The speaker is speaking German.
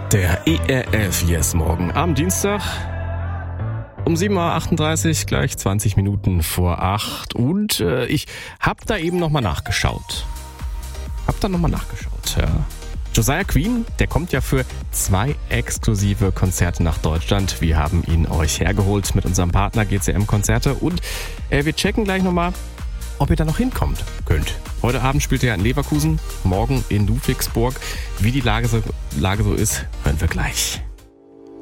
Der ERF Yes Morgen am Dienstag um 7.38 Uhr, gleich 20 Minuten vor 8. Und ich habe da eben nochmal nachgeschaut. Ja. Josiah Queen, der kommt ja für 2 exklusive Konzerte nach Deutschland. Wir haben ihn euch hergeholt mit unserem Partner GCM Konzerte. Und wir checken gleich nochmal, ob ihr da noch hinkommt könnt. Heute Abend spielt er in Leverkusen, morgen in Ludwigsburg. Wie die Lage so ist, hören wir gleich.